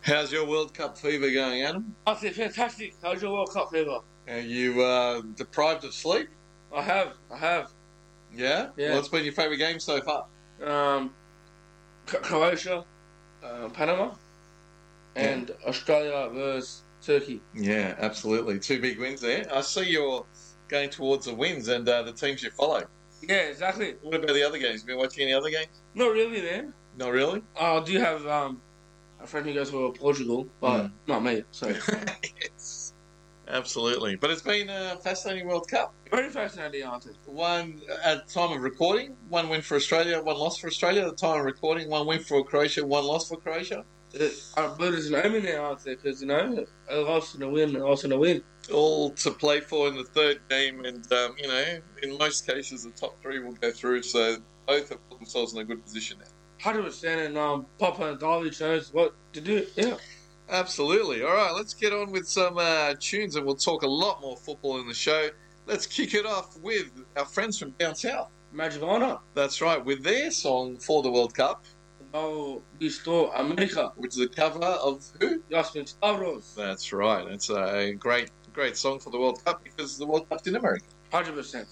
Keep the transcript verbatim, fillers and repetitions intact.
How's your World Cup fever going, Adam? I said, fantastic. How's your World Cup fever? Are you uh, deprived of sleep? I have. I have. Yeah? Yeah. What's been your favourite game so far? Um, C- Croatia, uh, Panama, and Australia versus Turkey. Yeah, absolutely. Two big wins there. I see you're going towards the wins and uh, the teams you follow. Yeah, exactly. What about the other games? Been watching any other games? Not really, man. Not really? I do have um, a friend who goes for Portugal, but Mm. not me. So Yes, absolutely. But it's been a fascinating World Cup. very fascinating answer. One at the time of recording, one win for Australia, one loss for Australia. At the time of recording, one win for Croatia, one loss for Croatia. I believe there's an omen there, answer, because you know a loss and a win, a loss and a win. All to play for in the third game, and um, you know, in most cases, the top three will go through. So both have put themselves in a good position now. Hundred percent, and um, Papa and Dolly knows what to do. Yeah. Absolutely. All right, let's get on with some uh, tunes, and we'll talk a lot more football in the show. Let's kick it off with our friends from down south. Magic Honor. That's right, with their song for the World Cup, Oh, Visto America. which is a cover of who? Jasmin Stavros. That's right. It's a great, great song for the World Cup because the World Cup's in America. Hundred percent.